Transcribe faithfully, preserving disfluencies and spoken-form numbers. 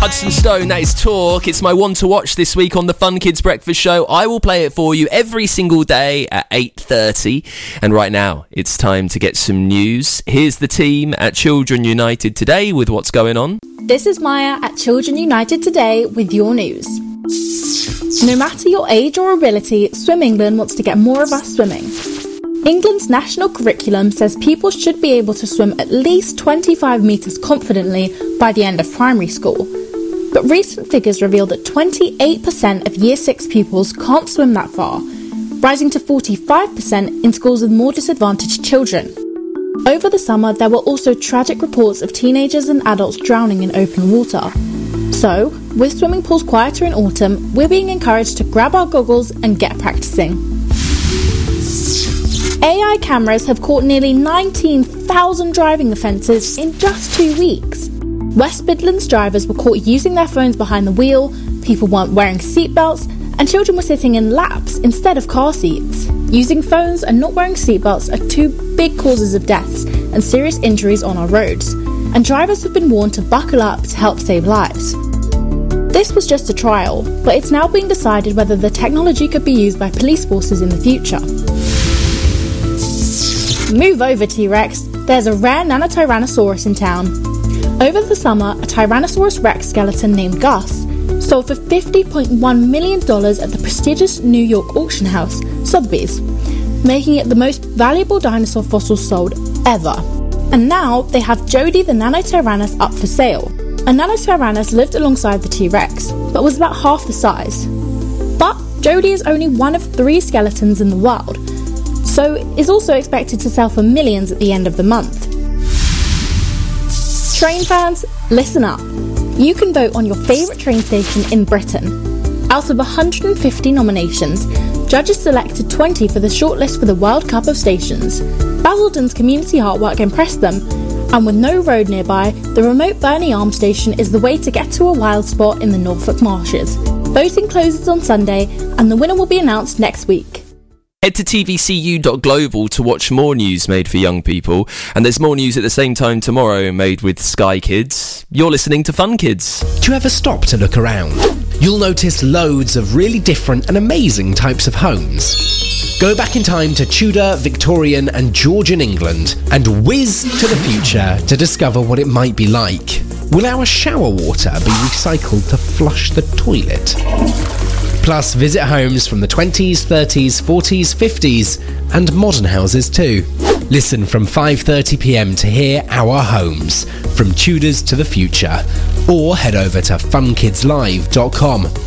Hudson Stone, that is Talk. It's my one to watch this week on the Fun Kids Breakfast Show. I will play it for you every single day at eight thirty. And right now, it's time to get some news. Here's the team at Children United today with what's going on. This is Maya at Children United today with your news. No matter your age or ability, Swim England wants to get more of us swimming. England's national curriculum says people should be able to swim at least twenty-five metres confidently by the end of primary school. But recent figures reveal that twenty-eight percent of Year six pupils can't swim that far, rising to forty-five percent in schools with more disadvantaged children. Over the summer, there were also tragic reports of teenagers and adults drowning in open water. So, with swimming pools quieter in autumn, we're being encouraged to grab our goggles and get practicing. A I cameras have caught nearly nineteen thousand driving offences in just two weeks. West Midlands drivers were caught using their phones behind the wheel, people weren't wearing seatbelts, and children were sitting in laps instead of car seats. Using phones and not wearing seatbelts are two big causes of deaths and serious injuries on our roads, and drivers have been warned to buckle up to help save lives. This was just a trial, but it's now being decided whether the technology could be used by police forces in the future. Move over, T-Rex. There's a rare Nanotyrannosaurus in town. Over the summer, a Tyrannosaurus Rex skeleton named Gus sold for fifty point one million dollars at the prestigious New York auction house, Sotheby's, making it the most valuable dinosaur fossil sold ever. And now they have Jody the Nanotyrannus up for sale. A Nanotyrannus lived alongside the T-Rex, but was about half the size. But Jody is only one of three skeletons in the world, so is also expected to sell for millions at the end of the month. Train fans, listen up. You can vote on your favourite train station in Britain. Out of one hundred fifty nominations, judges selected twenty for the shortlist for the World Cup of Stations. Basildon's community artwork impressed them, and with no road nearby, the remote Burney Arm station is the way to get to a wild spot in the Norfolk marshes. Voting closes on Sunday, and the winner will be announced next week. Head to t v c u dot global to watch more news made for young people. And there's more news at the same time tomorrow made with Sky Kids. You're listening to Fun Kids. Do you ever stop to look around? You'll notice loads of really different and amazing types of homes. Go back in time to Tudor, Victorian and Georgian England and whiz to the future to discover what it might be like. Will our shower water be recycled to flush the toilet? Plus, visit homes from the twenties, thirties, forties, fifties and modern houses too. Listen from five thirty p m to hear Our Homes, from Tudors to the future. Or head over to fun kids live dot com.